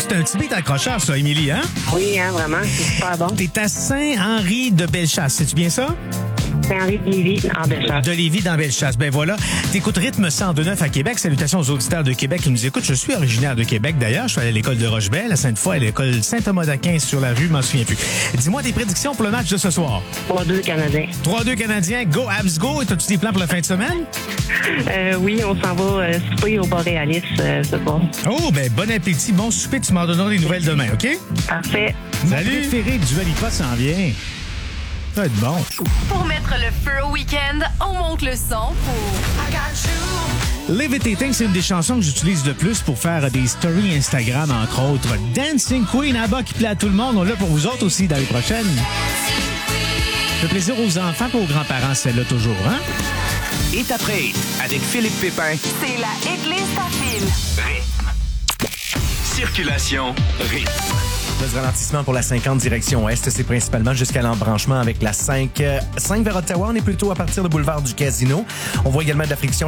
c'est un petit beat accrocheur, ça, Émilie, hein? Oui, hein, vraiment, c'est super bon. T'es à Saint-Henri de Bellechasse, c'est-tu bien ça? Saint-Henri de Lévis, en Bellechasse. De Lévis dans Bellechasse. Ben voilà. T'écoutes Rythme 102.9 à Québec. Salutations aux auditeurs de Québec qui nous écoutent. Je suis originaire de Québec, d'ailleurs. Je suis allé à l'école de Rochebelle, à Sainte-Foy, à l'école Saint-Thomas-d'Aquin sur la rue, je m'en souviens plus. Dis-moi tes prédictions pour le match de ce soir. 3-2 Canadiens. 3-2 Canadiens. Go, Habs, go. Et t'as-tu des plans pour la fin de semaine? Oui, on s'en va souper au Boréalis ce soir. Oh, ben bon appétit, bon souper. Tu m'en donneras des nouvelles demain, OK? Parfait. Salut. Mon préféré du Lipa s'en vient. Ça va être bon. Pour mettre le feu au week-end, on monte le son pour Levitating, c'est une des chansons que j'utilise le plus pour faire des stories Instagram, entre autres. Dancing Queen, là-bas, qui plaît à tout le monde. On l'a pour vous autres aussi dans les prochaines. Ça fait plaisir aux enfants et aux grands-parents, celle-là, toujours, hein? Et après, avec Philippe Pépin. c'est la Église Tafile. Rythme. Circulation. Rythme. Le ralentissement pour la 50 direction Est, c'est principalement jusqu'à l'embranchement avec la 5. 5 vers Ottawa, on est plutôt à partir du boulevard du Casino. On voit également de la friction